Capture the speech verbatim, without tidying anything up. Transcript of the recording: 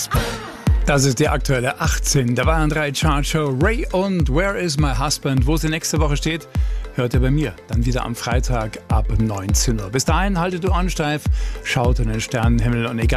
Charts. Das ist die aktuelle achtzehn der Bayern drei Chartshow. Ray und Where is my husband? Wo sie nächste Woche steht, hört ihr bei mir. Dann wieder am Freitag ab neunzehn Uhr. Bis dahin haltet die Ohren steif, schaut in den Sternenhimmel und egal